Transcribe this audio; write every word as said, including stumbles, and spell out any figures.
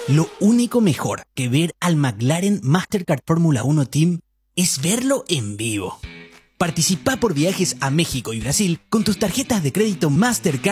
Lo único mejor que ver al McLaren Mastercard Fórmula uno Team es verlo en vivo. Participa por viajes a México y Brasil con tus tarjetas de crédito Mastercard